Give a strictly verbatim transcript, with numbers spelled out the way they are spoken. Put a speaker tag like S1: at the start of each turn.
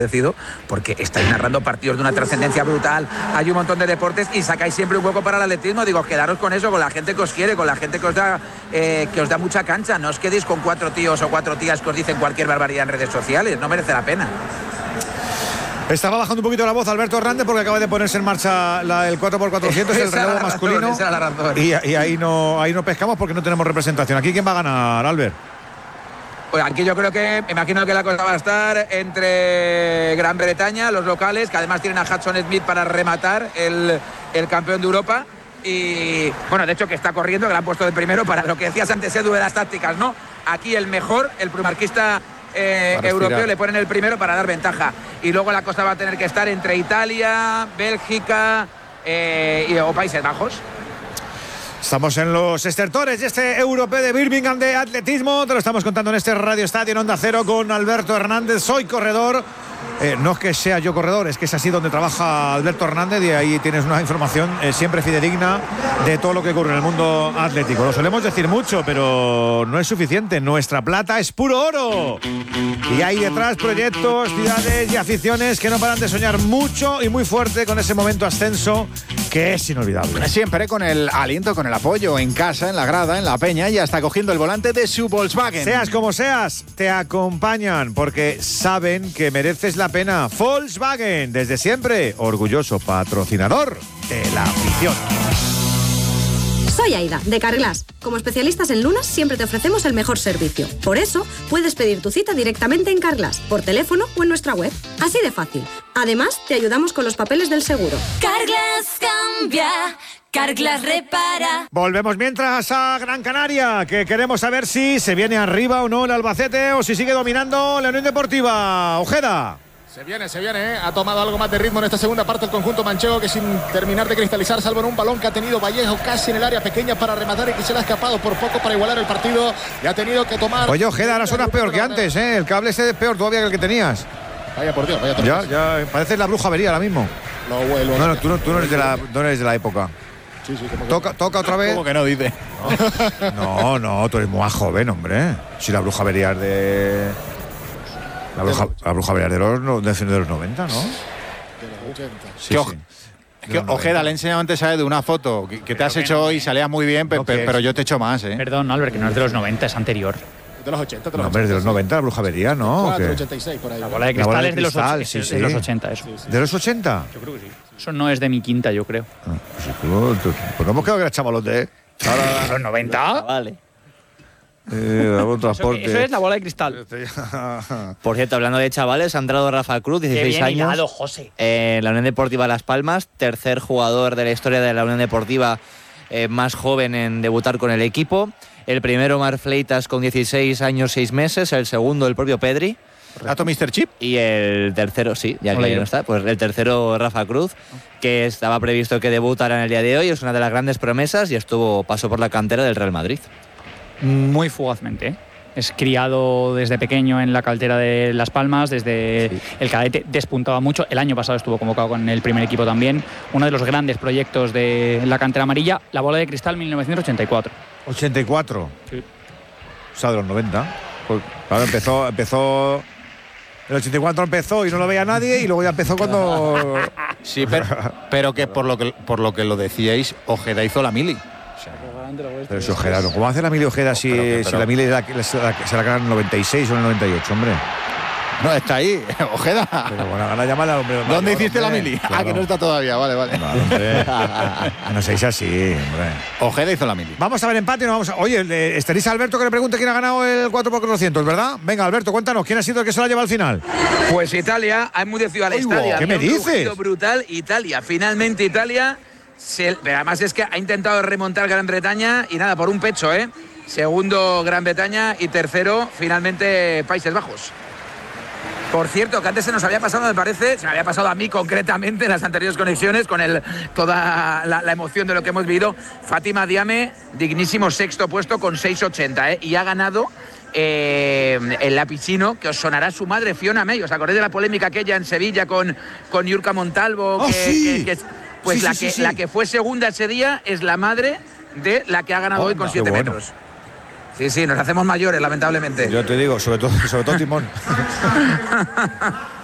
S1: agradecido porque estáis narrando partidos de una trascendencia brutal, hay un montón de deportes y sacáis siempre un hueco para el atletismo. Digo, quedaros con eso, con la gente que os quiere, con la gente que os da eh, que os da mucha cancha. No os quedéis con cuatro tíos o cuatro tías que os dicen cualquier barbaridad en redes sociales, no merece la pena.
S2: Estaba bajando un poquito la voz Alberto Hernández porque acaba de ponerse en marcha la, el cuatro por cuatrocientos, el relevo masculino,
S1: esa era la razón.
S2: Y, y ahí no ahí no pescamos porque no tenemos representación. ¿Aquí quién va a ganar, Albert?
S1: Pues aquí yo creo que, me imagino que la cosa va a estar entre Gran Bretaña, los locales, que además tienen a Hudson Smith para rematar, el, el campeón de Europa. Y bueno, de hecho que está corriendo, que le han puesto de primero para lo que decías antes, Edu, de las tácticas, ¿no? Aquí el mejor, el primarquista eh, europeo, le ponen el primero para dar ventaja. Y luego la cosa va a tener que estar entre Italia, Bélgica eh, y, o Países Bajos.
S2: Estamos en los estertores de este europeo de Birmingham de atletismo. Te lo estamos contando en este Radio Estadio en Onda Cero con Alberto Hernández. Soy corredor. Eh, no es que sea yo corredor, es que es así donde trabaja Alberto Hernández y ahí tienes una información eh, siempre fidedigna de todo lo que ocurre en el mundo atlético. Lo solemos decir mucho, pero no es suficiente. Nuestra plata es puro oro. Y hay detrás proyectos, ciudades y aficiones que no paran de soñar mucho y muy fuerte con ese momento ascenso que es inolvidable.
S3: Siempre con el aliento, con el apoyo en casa, en la grada, en la peña y hasta cogiendo el volante de su Volkswagen.
S2: Seas como seas, te acompañan porque saben que mereces la pena. Volkswagen, desde siempre, orgulloso patrocinador de la afición.
S4: Soy Aida, de Carglass. Como especialistas en lunas, siempre te ofrecemos el mejor servicio. Por eso, puedes pedir tu cita directamente en Carglass, por teléfono o en nuestra web. Así de fácil. Además, te ayudamos con los papeles del seguro.
S5: Carglass cambia, Carglass repara.
S2: Volvemos mientras a Gran Canaria, que queremos saber si se viene arriba o no el Albacete o si sigue dominando la Unión Deportiva. Ojeda.
S6: Se viene, se viene, ¿eh? Ha tomado algo más de ritmo en esta segunda parte el conjunto manchego, que sin terminar de cristalizar, salvo en un balón que ha tenido Vallejo casi en el área pequeña para rematar y que se le ha escapado por poco para igualar el partido y ha tenido que tomar...
S2: Oye, Ojeda, ahora suenas peor que antes, ¿eh? El cable ese es peor todavía que el que tenías.
S6: Vaya por Dios, vaya por
S2: Ya, ya, pareces la bruja avería ahora mismo.
S6: Lo vuelvo.
S2: No, no, tú no, tú no eres de la, no eres de la época.
S6: Sí, sí, como que...
S2: Toca, toca otra vez.
S3: ¿Cómo que no dice?
S2: No, no, tú eres muy joven, hombre. Si la bruja avería es de... La bruja, la bruja avería de los, de, de los noventa, ¿no?
S6: De los ochenta.
S2: Sí,
S3: que,
S2: sí.
S3: que Ojeda, le he enseñado antes ¿sabes? De una foto que, que te has hecho hoy y salía muy bien, pe,
S2: No,
S3: pe, pero yo te echo más, ¿eh?
S7: Perdón, Albert, que no es de los noventa, es anterior.
S6: De los ochenta, de los
S2: No, hombre, de los noventa, la bruja avería, ¿no?
S6: ochenta y cuatro,
S2: ¿O qué?
S6: ochenta y seis, por ahí.
S7: La bola de
S2: La bola
S7: cristal
S2: de
S7: es de los,
S2: cristal,
S7: och-
S2: sí,
S7: es
S2: sí.
S7: de los ochenta, eso.
S2: ¿De los ochenta?
S7: Yo creo que sí. Eso no es de mi quinta, yo creo.
S2: Ah, pues, tú, tú, pues no hemos quedado que era chavalote, ¿eh?
S7: ¿De los noventa?
S8: Vale.
S2: Eh, damos
S7: Eso,
S2: transporte.
S7: eso es la bola de cristal.
S8: Por cierto, hablando de chavales, ha entrado Rafa Cruz,
S7: Qué
S8: dieciséis
S7: bien
S8: años,
S7: hilado, José.
S8: en la Unión Deportiva Las Palmas, tercer jugador de la historia de la Unión Deportiva eh, más joven en debutar con el equipo. El primero, Marc Fleitas, con dieciséis años, seis meses. El segundo, el propio Pedri.
S3: ¿Dato mister Chip?
S8: Y el tercero, sí, ya que no está, pues el tercero, Rafa Cruz, que estaba previsto que debutara en el día de hoy. Es una de las grandes promesas y estuvo pasó por la cantera del Real Madrid.
S7: Muy fugazmente, ¿eh? Es criado desde pequeño en la cantera de Las Palmas, desde sí. El cadete despuntaba mucho. El año pasado estuvo convocado con el primer equipo también. Uno de los grandes proyectos de la cantera amarilla, la bola de cristal mil novecientos ochenta y cuatro.
S2: ¿ochenta y cuatro?
S7: Sí.
S2: O sea, de los noventa. Pues, claro, empezó, empezó... El ochenta y cuatro empezó y no lo veía nadie y luego ya empezó cuando...
S3: Sí, pero, pero que por lo que por lo que lo decíais, Ojeda hizo la mili.
S2: Pero es Ojeda, ¿no? ¿Cómo hace la Mili Ojeda si, pero, pero, si la Mili la, la, se la ganan en el noventa y seis o en el noventa y ocho, hombre?
S3: No, está ahí, Ojeda.
S2: Pero bueno, gana llamarla al hombre.
S3: ¿Dónde
S2: hombre,
S3: hiciste
S2: hombre?
S3: la Mili?
S2: Claro.
S3: Ah, que no está todavía, vale, vale.
S2: No, hombre. No seáis así, hombre.
S3: Ojeda hizo la Mili.
S2: Vamos a ver empate, no vamos a... Oye, estaréis a Alberto que le pregunte quién ha ganado el cuatro por cuatrocientos, ¿verdad? Venga, Alberto, cuéntanos, ¿quién ha sido el que se la lleva al final?
S1: Pues Italia, ha enmudecido al estadio.
S2: ¿Qué me dices?
S1: Brutal, Italia, finalmente Italia... Se, pero además es que ha intentado remontar Gran Bretaña y nada, por un pecho, ¿eh? Segundo Gran Bretaña y tercero finalmente Países Bajos. Por cierto, que antes se nos había pasado, me parece, se me había pasado a mí concretamente en las anteriores conexiones con el, toda la, la emoción de lo que hemos vivido. Fátima Diame, dignísimo sexto puesto con seis ochenta, ¿eh? Y ha ganado eh, el lapicino, que os sonará su madre, Fiona May. ¿Os acordáis de la polémica aquella en Sevilla con, con Yurka Montalvo?
S2: Oh,
S1: que,
S2: sí.
S1: que, que, Pues sí, la, sí, que, sí. la que fue segunda ese día es la madre de la que ha ganado oh, hoy con siete bueno. metros. Sí, sí, nos hacemos mayores, lamentablemente.
S2: Yo te digo, sobre todo, sobre todo Timón.